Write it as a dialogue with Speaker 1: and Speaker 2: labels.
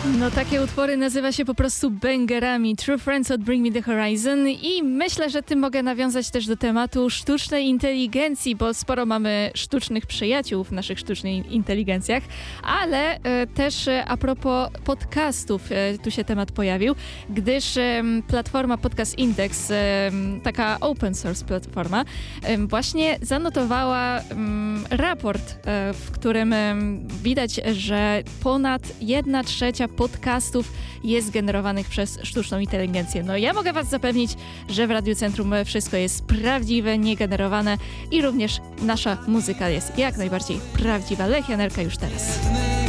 Speaker 1: No takie utwory nazywa się po prostu bangerami. True Friends od Bring Me The Horizon i myślę, że tym mogę nawiązać też do tematu sztucznej inteligencji, bo sporo mamy sztucznych przyjaciół w naszych sztucznych inteligencjach, ale też a propos podcastów tu się temat pojawił, gdyż platforma Podcast Index, taka open source platforma, właśnie zanotowała raport, w którym widać, że ponad 1/3 podcastów jest generowanych przez sztuczną inteligencję. No ja mogę was zapewnić, że w Radiu Centrum wszystko jest prawdziwe, niegenerowane i również nasza muzyka jest jak najbardziej prawdziwa. Lech Janerka już teraz.